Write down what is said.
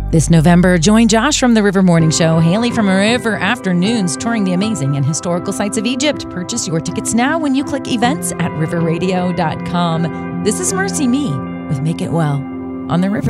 This November, join Josh from the River Morning Show, Haley from River Afternoons, touring the amazing and historical sites of Egypt. Purchase your tickets now when you click events at riverradio.com. This is Mercy Me with Make It Well on the River.